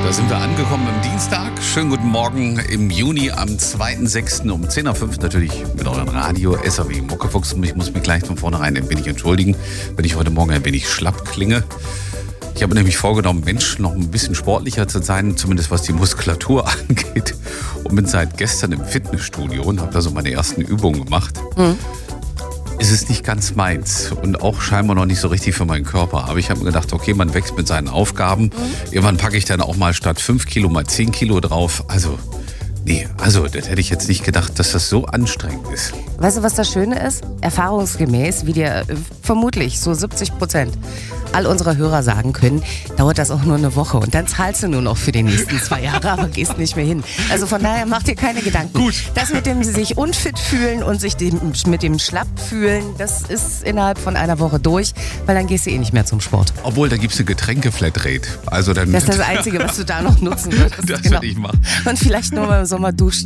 Da sind wir angekommen am Dienstag. Schönen guten Morgen im Juni am 2.6. um 10.05 Uhr natürlich mit eurem Radio SAW Muckefuchs. Und ich muss mich gleich von vornherein ein wenig entschuldigen, wenn ich heute Morgen ein wenig schlapp klinge. Ich habe nämlich vorgenommen, Mensch, noch ein bisschen sportlicher zu sein, zumindest was die Muskulatur angeht. Und bin seit gestern im Fitnessstudio und habe da so meine ersten Übungen gemacht. Es ist nicht ganz meins und auch scheinbar noch nicht so richtig für meinen Körper. Aber ich habe mir gedacht, okay, man wächst mit seinen Aufgaben. Irgendwann packe ich dann auch mal statt 5 Kilo mal 10 Kilo drauf. Also das hätte ich jetzt nicht gedacht, dass das so anstrengend ist. Weißt du, was das Schöne ist? Erfahrungsgemäß, wie dir vermutlich so 70% all unserer Hörer sagen können, dauert das auch nur eine Woche. Und dann zahlst du nur noch für die nächsten 2 Jahre, aber gehst nicht mehr hin. Also von daher mach dir keine Gedanken. Gut. Das mit dem sich unfit fühlen und sich mit dem schlapp fühlen, das ist innerhalb von einer Woche durch, weil dann gehst du eh nicht mehr zum Sport. Obwohl, da gibt es eine Getränke-Flatrate. Also dann, Das ist das Einzige, was du da noch nutzen würdest. das Genau. werde ich machen. Und vielleicht nur mal im Sommer duschen.